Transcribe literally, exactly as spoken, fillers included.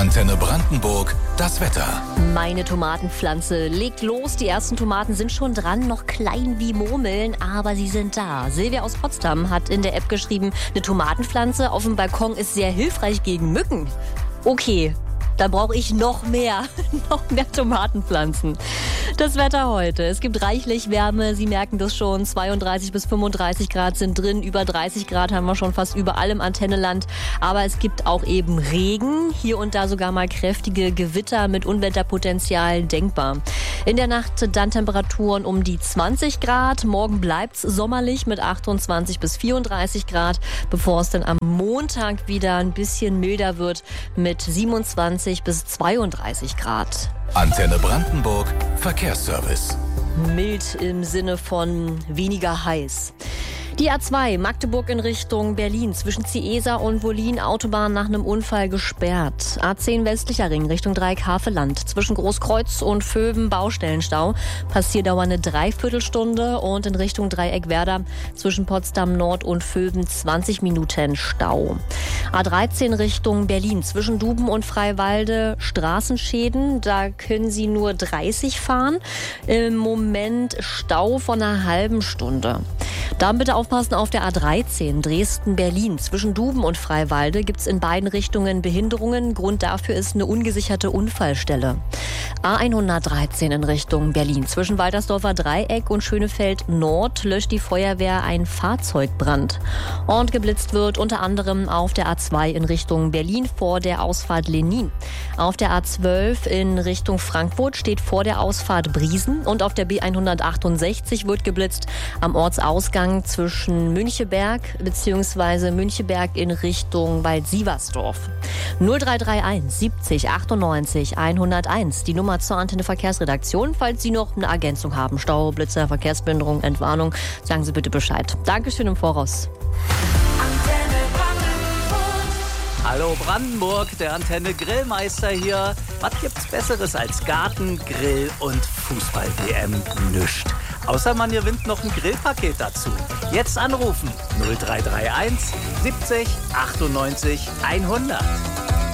Antenne Brandenburg, das Wetter. Meine Tomatenpflanze legt los. Die ersten Tomaten sind schon dran, noch klein wie Murmeln, aber sie sind da. Silvia aus Potsdam hat in der App geschrieben, eine Tomatenpflanze auf dem Balkon ist sehr hilfreich gegen Mücken. Okay, da brauche ich noch mehr, noch mehr Tomatenpflanzen. Das Wetter heute. Es gibt reichlich Wärme. Sie merken das schon. zweiunddreißig bis fünfunddreißig Grad sind drin. Über dreißig Grad haben wir schon fast überall im Antenneland. Aber es gibt auch eben Regen. Hier und da sogar mal kräftige Gewitter mit Unwetterpotenzial denkbar. In der Nacht dann Temperaturen um die zwanzig Grad. Morgen bleibt's sommerlich mit achtundzwanzig bis vierunddreißig Grad, bevor es dann am Montag wieder ein bisschen milder wird mit siebenundzwanzig bis zweiunddreißig Grad. Antenne Brandenburg, Verkehrsservice. Mild im Sinne von weniger heiß. Die A zwei Magdeburg in Richtung Berlin zwischen Ciesa und Wollin Autobahn nach einem Unfall gesperrt. A zehn westlicher Ring Richtung Dreieck Havelland zwischen Großkreuz und Vöben Baustellenstau. Passierdauer eine Dreiviertelstunde und in Richtung Dreieck Werder zwischen Potsdam Nord und Vöben zwanzig Minuten Stau. A dreizehn Richtung Berlin zwischen Duben und Freiwalde Straßenschäden. Da können Sie nur dreißig fahren. Im Moment Stau von einer halben Stunde. Dann bitte aufpassen auf der A dreizehn Dresden-Berlin. Zwischen Duben und Freiwalde gibt es in beiden Richtungen Behinderungen. Grund dafür ist eine ungesicherte Unfallstelle. A hundertdreizehn in Richtung Berlin. Zwischen Waltersdorfer Dreieck und Schönefeld Nord löscht die Feuerwehr einen Fahrzeugbrand. Und geblitzt wird unter anderem auf der A zwei in Richtung Berlin vor der Ausfahrt Lenin. Auf der A zwölf in Richtung Frankfurt steht vor der Ausfahrt Briesen. Und auf der B hundertachtundsechzig wird geblitzt am Ortsausgang zwischen Müncheberg bzw. Müncheberg in Richtung Wald-Sieversdorf. null drei drei eins siebzig achtundneunzig hunderteins, die Nummer zur Antenne Verkehrsredaktion. Falls Sie noch eine Ergänzung haben, Stau, Blitzer, Verkehrsbehinderung, Entwarnung, sagen Sie bitte Bescheid. Dankeschön im Voraus. Hallo Brandenburg, der Antenne Grillmeister hier. Was gibt's Besseres als Garten, Grill und Fußball-W M? Nüscht. Außer man gewinnt noch ein Grillpaket dazu. Jetzt anrufen null drei drei eins siebzig achtundneunzig hundert.